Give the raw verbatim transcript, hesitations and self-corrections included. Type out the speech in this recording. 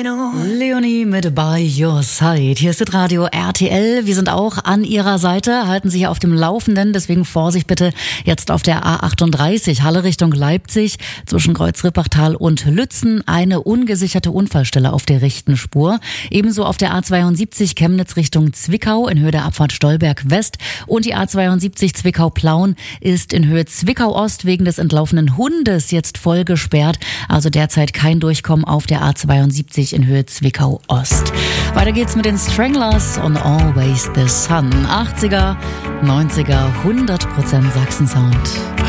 Leonie mit By Your Side. Hier ist das Radio R T L. Wir sind auch an Ihrer Seite, halten Sie hier auf dem Laufenden. Deswegen Vorsicht bitte jetzt auf der A achtunddreißig, Halle Richtung Leipzig, zwischen Kreuz-Rippachtal und Lützen. Eine ungesicherte Unfallstelle auf der rechten Spur. Ebenso auf der A zweiundsiebzig Chemnitz Richtung Zwickau in Höhe der Abfahrt Stolberg West. Und die A zweiundsiebzig Zwickau-Plauen ist in Höhe Zwickau Ost wegen des entlaufenen Hundes jetzt voll gesperrt. Also derzeit kein Durchkommen auf der A zweiundsiebzig in Höhe Zwickau Ost. Weiter geht's mit den Stranglers on Always the Sun. achtziger, neunziger, hundert Prozent Sachsen-Sound.